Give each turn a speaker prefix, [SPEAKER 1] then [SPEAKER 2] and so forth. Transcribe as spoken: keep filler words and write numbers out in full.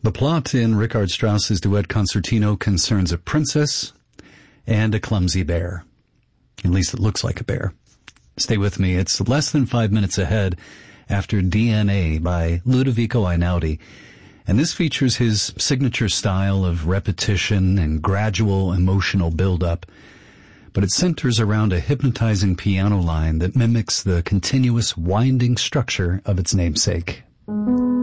[SPEAKER 1] The plot in Richard Strauss's duet concertino concerns a princess and a clumsy bear. At least it looks like a bear. Stay with me. It's less than five minutes ahead after D N A by Ludovico Einaudi. And this features his signature style of repetition and gradual emotional build-up. But it centers around a hypnotizing piano line that mimics the continuous winding structure of its namesake.